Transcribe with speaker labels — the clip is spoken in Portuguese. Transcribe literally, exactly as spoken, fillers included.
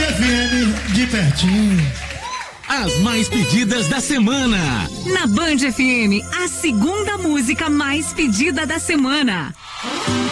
Speaker 1: F M de pertinho.
Speaker 2: As mais pedidas da semana.
Speaker 3: Na Band F M, a segunda música mais pedida da semana.